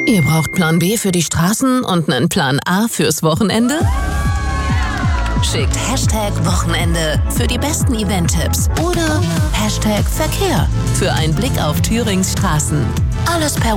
Ihr braucht Plan B für die Straßen und einen Plan A fürs Wochenende? Schickt #Wochenende für die besten Event-Tipps oder #Verkehr für einen Blick auf Thürings Straßen. Alles per